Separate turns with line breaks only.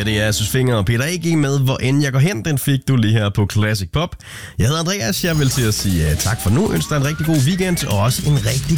det er Søs Fenger og Peter A.G. med Hvor end jeg går hen. Den fik du lige her på Classic Pop. Jeg hedder Andreas. Jeg vil til at sige tak for nu. Ønsker dig en rigtig god weekend og også en rigtig